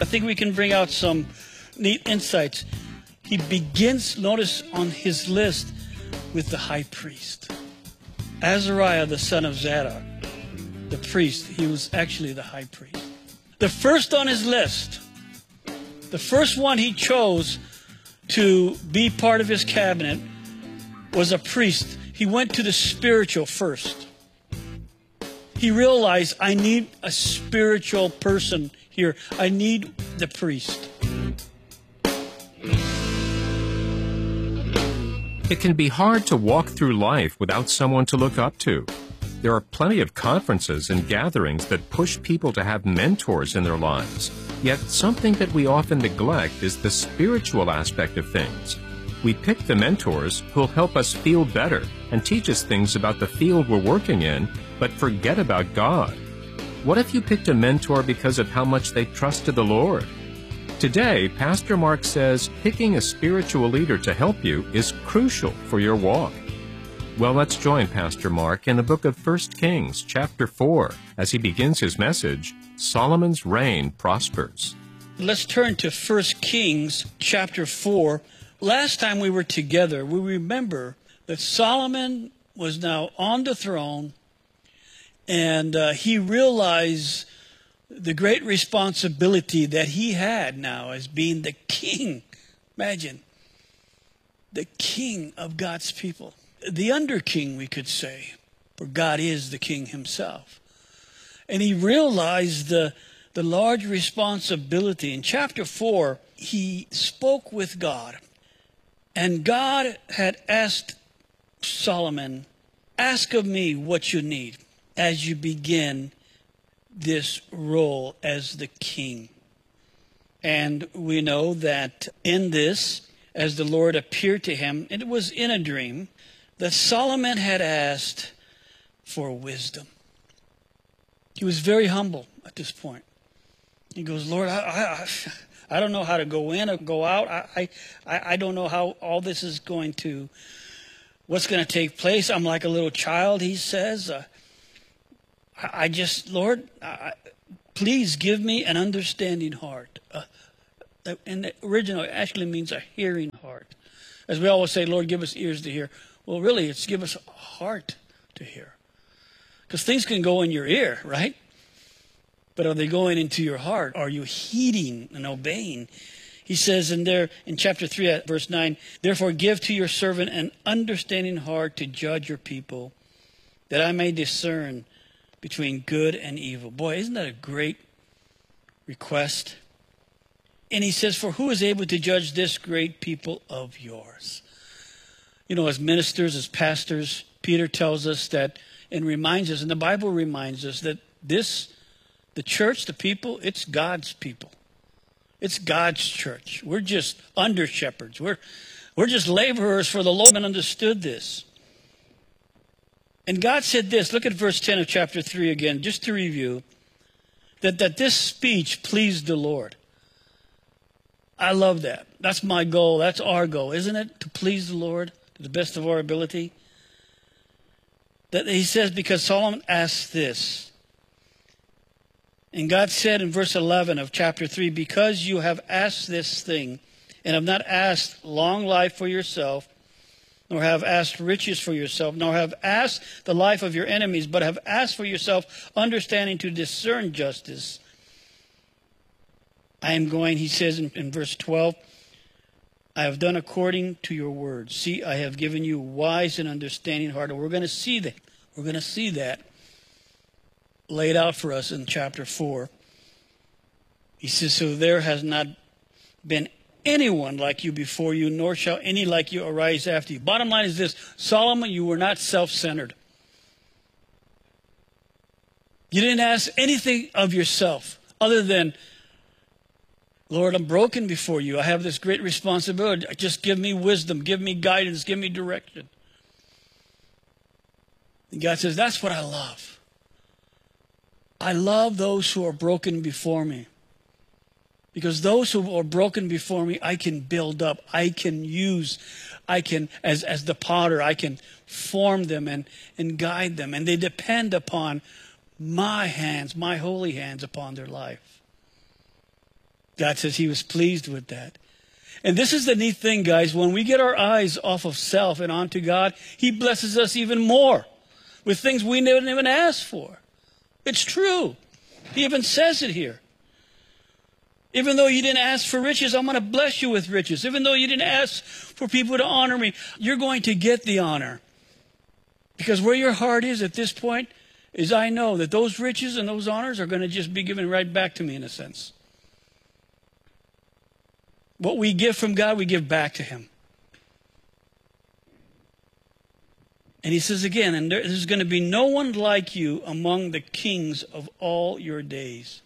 think we can bring out some neat insights. He begins, notice on his list, with the high priest. Azariah, the son of Zadok, the priest, he was actually the high priest. The first on his list, the first one he chose to be part of his cabinet was a priest. He went to the spiritual first. He realized, I need a spiritual person here. I need the priest. It can be hard to walk through life without someone to look up to. There are plenty of conferences and gatherings that push people to have mentors in their lives. Yet something that we often neglect is the spiritual aspect of things. We pick the mentors who'll help us feel better and teach us things about the field we're working in, but forget about God. What if you picked a mentor because of how much they trusted the Lord? Today, Pastor Mark says picking a spiritual leader to help you is crucial for your walk. Well, let's join Pastor Mark in the book of 1 Kings, chapter 4, as he begins his message, Solomon's Reign Prospers. Let's turn to 1 Kings, chapter 4. Last time we were together, we remember that Solomon was now on the throne, and he realized the great responsibility that he had now as being the king. Imagine, the king of God's people. The under king, we could say, for God is the king himself. And he realized the large responsibility. In chapter 4, he spoke with God. And God had asked Solomon, ask of me what you need as you begin this role as the king. And we know that in this, as the Lord appeared to him, and it was in a dream, that Solomon had asked for wisdom. He was very humble at this point. He goes, Lord, I don't know how to go in or go out. I don't know how all this is going to, what's going to take place. I'm like a little child, he says. Lord, please give me an understanding heart. And the original actually means a hearing heart. As we always say, Lord, give us ears to hear. Well, really, it's give us a heart to hear. Because things can go in your ear, right? But are they going into your heart? Are you heeding and obeying? He says in chapter 3 at verse 9, therefore give to your servant an understanding heart to judge your people, that I may discern between good and evil. Boy, isn't that a great request? And he says, for who is able to judge this great people of yours? You know, as ministers, as pastors, Peter tells us that and reminds us, and the Bible reminds us that the church, the people, it's God's people. It's God's church. We're just under shepherds. We're just laborers for the Lord, and understood this. And God said this, look at verse 10 of chapter 3 again, just to review, that this speech pleased the Lord. I love that. That's my goal. That's our goal, isn't it? To please the Lord to the best of our ability. That he says, because Solomon asked this. And God said in verse 11 of chapter 3, because you have asked this thing, and have not asked long life for yourself, nor have asked riches for yourself, nor have asked the life of your enemies, but have asked for yourself understanding to discern justice. I am going, he says in verse 12, I have done according to your words. See, I have given you wise and understanding heart. And we're going to see that. We're going to see that laid out for us in chapter 4. He says, so there has not been anyone like you before you, nor shall any like you arise after you. Bottom line is this, Solomon, you were not self-centered. You didn't ask anything of yourself other than, Lord, I'm broken before you. I have this great responsibility. Just give me wisdom, give me guidance, give me direction. And God says, that's what I love. I love those who are broken before me. Because those who are broken before me, I can build up. I can use, as the potter, I can form them and guide them. And they depend upon my hands, my holy hands upon their life. God says he was pleased with that. And this is the neat thing, guys. When we get our eyes off of self and onto God, he blesses us even more with things we didn't even ask for. It's true. He even says it here. Even though you didn't ask for riches, I'm going to bless you with riches. Even though you didn't ask for people to honor me, you're going to get the honor. Because where your heart is at this point is I know that those riches and those honors are going to just be given right back to me in a sense. What we give from God, we give back to him. And he says again, and there's going to be no one like you among the kings of all your days.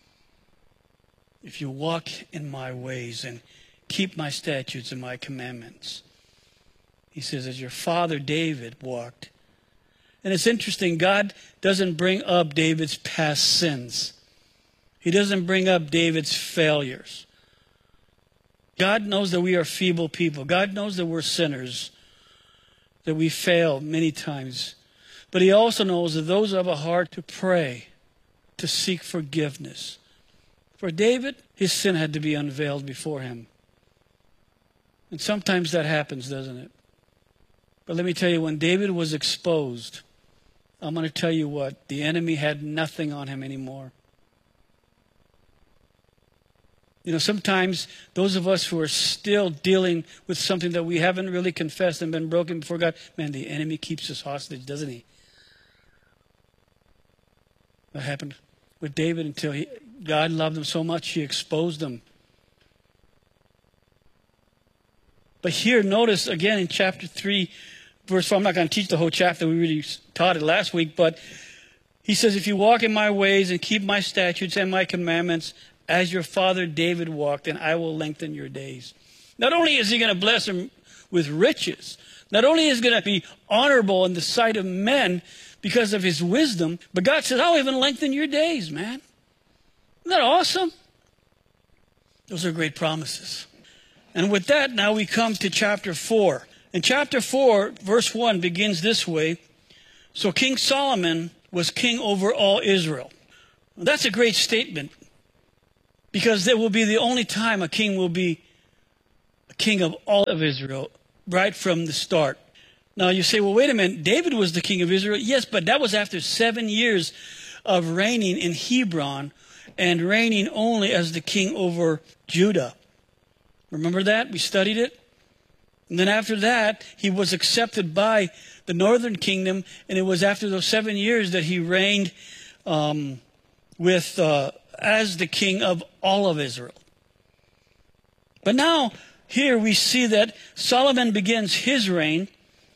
If you walk in my ways and keep my statutes and my commandments. He says, as your father David walked. And it's interesting, God doesn't bring up David's past sins. He doesn't bring up David's failures. God knows that we are feeble people. God knows that we're sinners, that we fail many times. But he also knows that those who have a heart to pray, to seek forgiveness. For David, his sin had to be unveiled before him. And sometimes that happens, doesn't it? But let me tell you, when David was exposed, I'm going to tell you what, the enemy had nothing on him anymore. You know, sometimes those of us who are still dealing with something that we haven't really confessed and been broken before God, man, the enemy keeps us hostage, doesn't he? That happened with David until God loved him so much, he exposed him. But here, notice again in chapter 3, verse 4, I'm not going to teach the whole chapter, we really taught it last week, but he says, if you walk in my ways and keep my statutes and my commandments, as your father David walked, and I will lengthen your days. Not only is he going to bless him with riches, not only is he going to be honorable in the sight of men because of his wisdom, but God says, I'll even lengthen your days, man. Isn't that awesome? Those are great promises. And with that, now we come to chapter 4. In chapter 4, verse 1 begins this way. So King Solomon was king over all Israel. Well, that's a great statement. Because that will be the only time a king will be a king of all of Israel, right from the start. Now you say, well, wait a minute, David was the king of Israel. Yes, but that was after 7 years of reigning in Hebron and reigning only as the king over Judah. Remember that? We studied it. And then after that, he was accepted by the northern kingdom, and it was after those 7 years that he reigned as the king of all of Israel. But now, here we see that Solomon begins his reign,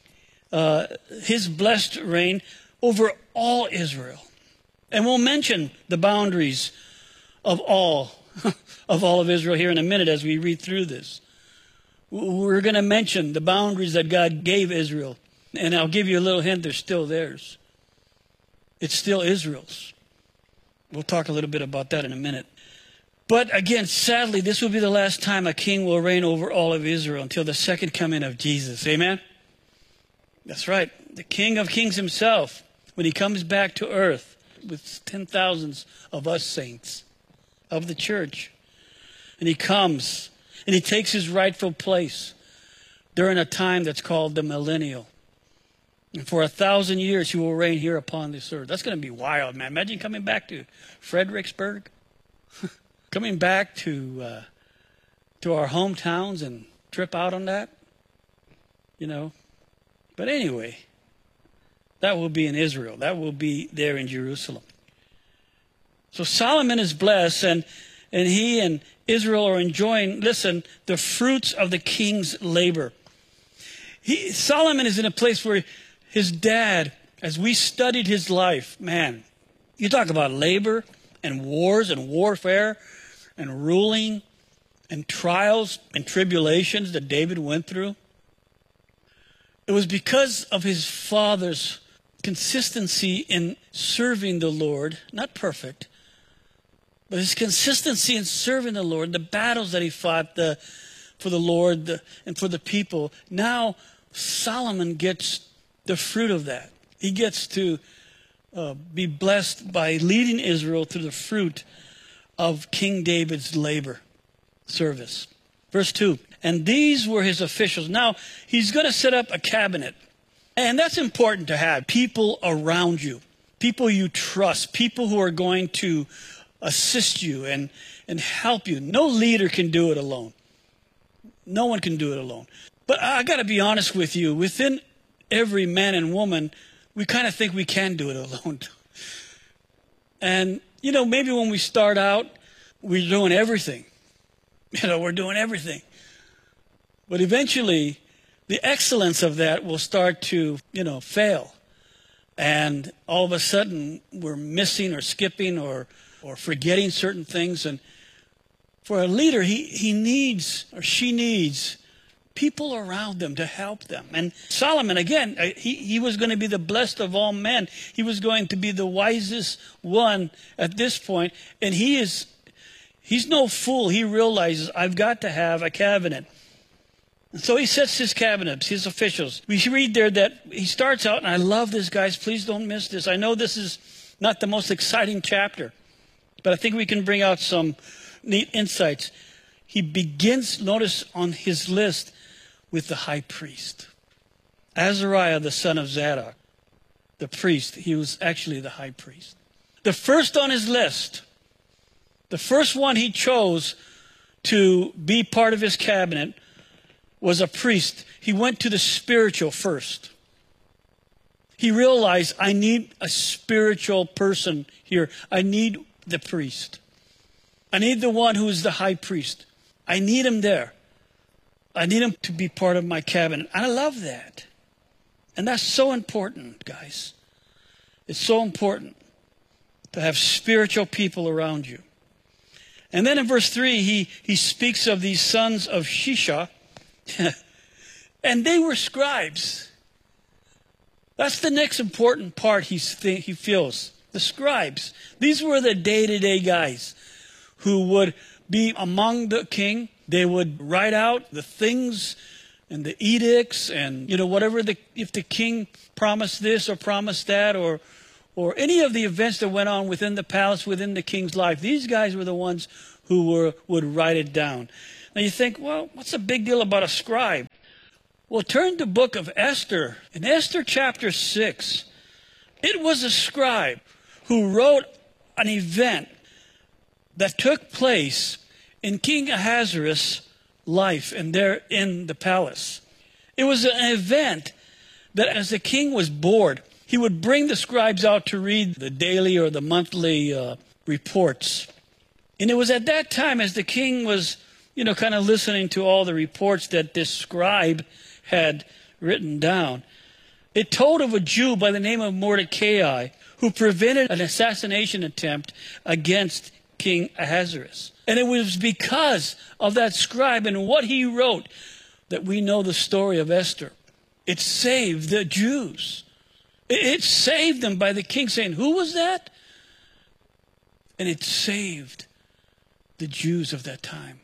his blessed reign over all Israel. And we'll mention the boundaries of all of Israel here in a minute as we read through this. We're going to mention the boundaries that God gave Israel. And I'll give you a little hint, they're still theirs. It's still Israel's. We'll talk a little bit about that in a minute. But again, sadly, this will be the last time a king will reign over all of Israel until the second coming of Jesus. Amen? That's right. The King of Kings himself, when he comes back to earth with 10,000s of us saints of the church. And he comes and he takes his rightful place during a time that's called the millennial. And for 1,000 years, he will reign here upon this earth. That's going to be wild, man. Imagine coming back to Fredericksburg, coming back to our hometowns and trip out on that, you know. But anyway, that will be in Israel. That will be there in Jerusalem. So Solomon is blessed, and he and Israel are enjoying, listen, the fruits of the king's labor. Solomon is in a place where his dad, as we studied his life, man, you talk about labor and wars and warfare and ruling and trials and tribulations that David went through. It was because of his father's consistency in serving the Lord, not perfect, but his consistency in serving the Lord, the battles that he fought for the Lord and for the people. Now Solomon gets the fruit of that. He gets to be blessed by leading Israel through the fruit of King David's labor. Service. Verse 2, and these were his officials. Now, he's going to set up a cabinet. And that's important to have. People around you. People you trust. People who are going to assist you and help you. No leader can do it alone. No one can do it alone. But I got to be honest with you. Within every man and woman, we kind of think we can do it alone. And, maybe when we start out, we're doing everything. We're doing everything. But eventually, the excellence of that will start to, fail. And all of a sudden, we're missing or skipping or forgetting certain things. And for a leader, he needs or she needs people around them to help them. And Solomon, again, he was going to be the blessed of all men. He was going to be the wisest one at this point. And he's no fool. He realizes, I've got to have a cabinet. And so he sets his cabinet, his officials. We read there that he starts out, and I love this, guys. Please don't miss this. I know this is not the most exciting chapter, but I think we can bring out some neat insights. He begins, notice on his list, with the high priest. Azariah, the son of Zadok, the priest. He was actually the high priest. The first on his list, the first one he chose to be part of his cabinet was a priest. He went to the spiritual first. He realized, I need a spiritual person here. I need the priest. I need the one who is the high priest. I need him there. I need him to be part of my cabinet. And I love that. And that's so important, guys. It's so important to have spiritual people around you. And then in verse 3, he speaks of these sons of Shisha. And they were scribes. That's the next important part he feels. The scribes. These were the day-to-day guys who would be among the king. They would write out the things and the edicts and, whatever if the king promised this or promised that or any of the events that went on within the palace, within the king's life. These guys were the ones who would write it down. Now you think, well, what's the big deal about a scribe? Well, turn to the book of Esther. In Esther chapter 6, it was a scribe who wrote an event that took place in King Ahasuerus' life and there in the palace. It was an event that as the king was bored, he would bring the scribes out to read the daily or the monthly reports. And it was at that time as the king was kind of listening to all the reports that this scribe had written down. It told of a Jew by the name of Mordecai who prevented an assassination attempt against King Ahasuerus. And it was because of that scribe and what he wrote that we know the story of Esther. It saved the Jews. It saved them by the king saying, who was that? And it saved the Jews of that time.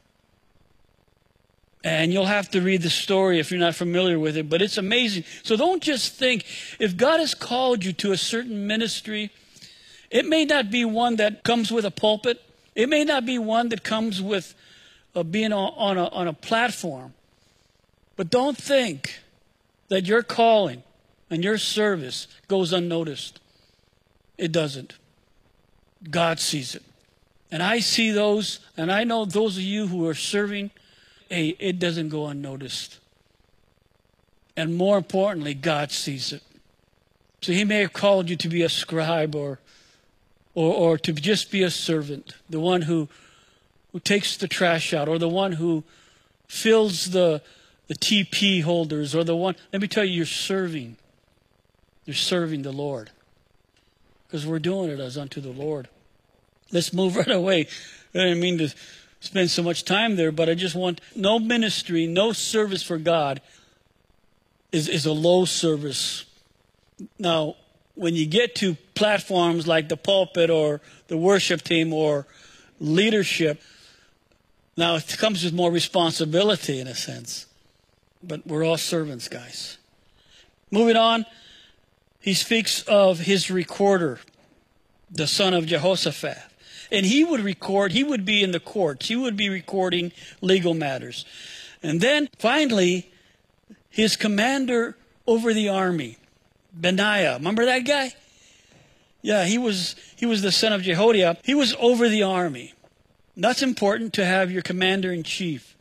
And you'll have to read the story if you're not familiar with it, but it's amazing. So don't just think, if God has called you to a certain ministry, it may not be one that comes with a pulpit. It may not be one that comes with being on a platform. But don't think that your calling and your service goes unnoticed. It doesn't. God sees it. And I see those, and I know those of you who are serving, it doesn't go unnoticed. And more importantly, God sees it. So he may have called you to be a scribe or to just be a servant, the one who takes the trash out, or the one who fills the TP holders, or the one, let me tell you, you're serving. You're serving the Lord. Because we're doing it as unto the Lord. Let's move right away. I didn't mean to spend so much time there, but I just want, no ministry, no service for God is a low service. Now, when you get to platforms like the pulpit or the worship team or leadership, now it comes with more responsibility in a sense. But we're all servants, guys. Moving on, he speaks of his recorder, the son of Jehoshaphat. And he would record, he would be in the courts. He would be recording legal matters. And then finally, his commander over the army, Benaiah. Remember that guy? Yeah, he was the son of Jehoiada. He was over the army. That's important to have your commander-in-chief,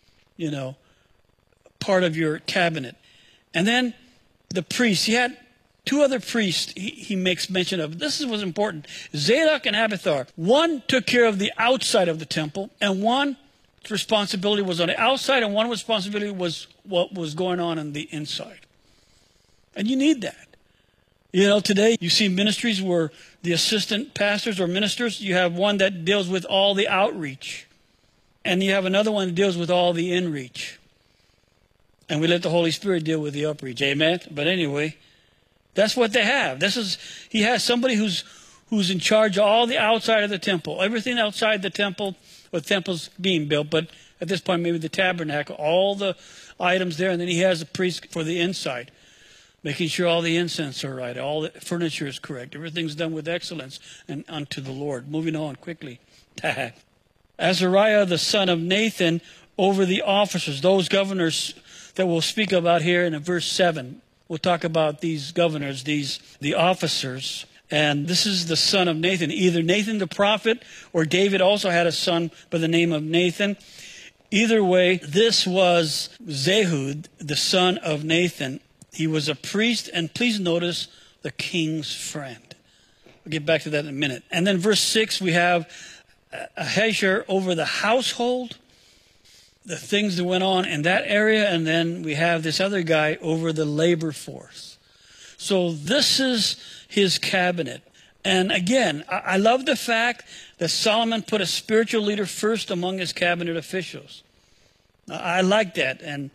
part of your cabinet. And then the priests. He had two other priests he makes mention of. This was important. Zadok and Abiathar. One took care of the outside of the temple, and one responsibility was on the outside, and one responsibility was what was going on the inside. And you need that. Today you see ministries where the assistant pastors or ministers, you have one that deals with all the outreach. And you have another one that deals with all the inreach. And we let the Holy Spirit deal with the upreach. Amen? But anyway, that's what they have. He has somebody who's in charge of all the outside of the temple. Everything outside the temple, the temple's being built. But at this point, maybe the tabernacle, all the items there. And then he has a priest for the inside, making sure all the incense are right, all the furniture is correct. Everything's done with excellence and unto the Lord. Moving on quickly. Azariah, the son of Nathan, over the officers, those governors that we'll speak about here in verse 7. We'll talk about these governors, the officers. And this is the son of Nathan, either Nathan the prophet or David also had a son by the name of Nathan. Either way, this was Zehud, the son of Nathan. He was a priest, and please notice, the king's friend. We'll get back to that in a minute. And then verse 6, we have Ahijah over the household, the things that went on in that area, and then we have this other guy over the labor force. So this is his cabinet. And again, I love the fact that Solomon put a spiritual leader first among his cabinet officials. I like that. And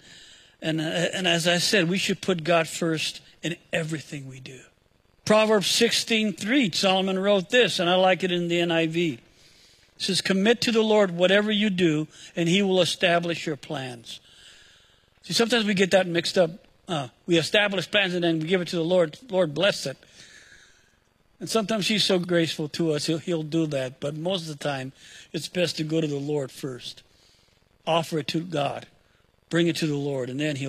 as I said, we should put God first in everything we do. Proverbs 16:3, Solomon wrote this, and I like it in the NIV. It says, commit to the Lord whatever you do, and he will establish your plans. See, sometimes we get that mixed up. We establish plans and then we give it to the Lord. Lord, bless it. And sometimes he's so graceful to us, he'll do that. But most of the time, it's best to go to the Lord first. Offer it to God. Bring it to the Lord, and then he'll